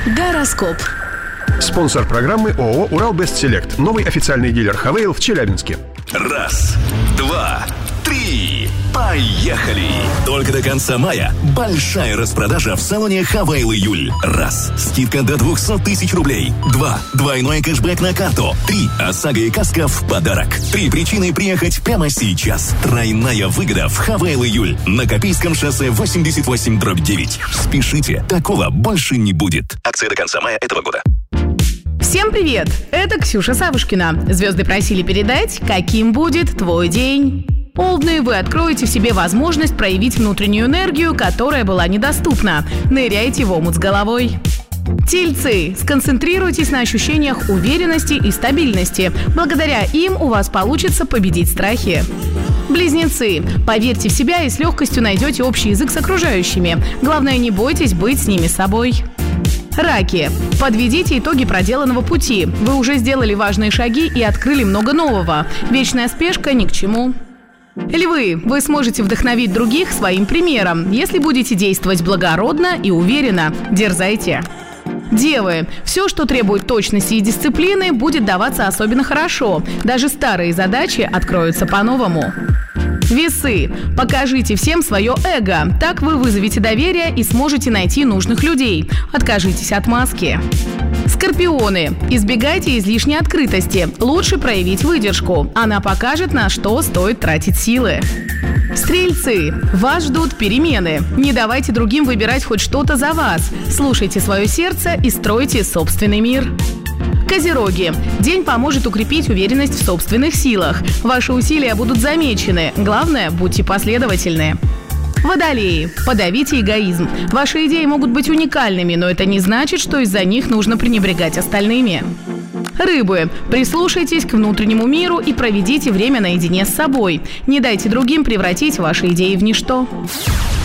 Гороскоп. Спонсор программы ООО «Урал-Бестселект». Новый официальный дилер «Хавейл» в Челябинске. 1, 2, 3. Поехали! Только до конца мая большая распродажа в салоне «Хавейл Июль». 1. Скидка до 200 тысяч рублей. 2. Двойной кэшбэк на карту. 3. ОСАГО и каска в подарок. 3 причины приехать прямо сейчас. Тройная выгода в «Хавейл Июль» на Копейском шоссе 88/9. Спешите, такого больше не будет. Акция до конца мая этого года. Всем привет! Это Ксюша Савушкина. Звезды просили передать, каким будет твой день. Овны, вы откроете в себе возможность проявить внутреннюю энергию, которая была недоступна. Ныряйте в омут с головой. Тельцы, сконцентрируйтесь на ощущениях уверенности и стабильности. Благодаря им у вас получится победить страхи. Близнецы, поверьте в себя и с легкостью найдете общий язык с окружающими. Главное, не бойтесь быть с ними собой. Раки, подведите итоги проделанного пути. Вы уже сделали важные шаги и открыли много нового. Вечная спешка ни к чему. Львы, вы сможете вдохновить других своим примером, если будете действовать благородно и уверенно. Дерзайте. Девы, все, что требует точности и дисциплины, будет даваться особенно хорошо. Даже старые задачи откроются по-новому. Весы, покажите всем свое эго. Так вы вызовете доверие и сможете найти нужных людей. Откажитесь от маски. Скорпионы, избегайте излишней открытости. Лучше проявить выдержку. Она покажет, на что стоит тратить силы. Стрельцы, вас ждут перемены. Не давайте другим выбирать хоть что-то за вас. Слушайте свое сердце и стройте собственный мир. Козероги, день поможет укрепить уверенность в собственных силах. Ваши усилия будут замечены. Главное, будьте последовательны. Водолеи, подавите эгоизм. Ваши идеи могут быть уникальными, но это не значит, что из-за них нужно пренебрегать остальными. Рыбы, прислушайтесь к внутреннему миру и проведите время наедине с собой. Не дайте другим превратить ваши идеи в ничто.